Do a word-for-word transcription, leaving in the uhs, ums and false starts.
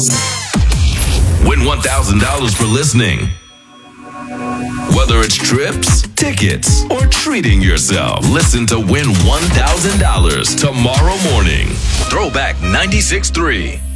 Win one thousand dollars for listening. Whether it's trips, tickets, or treating yourself, listen to Win one thousand dollars tomorrow morning. Throwback ninety-six point three.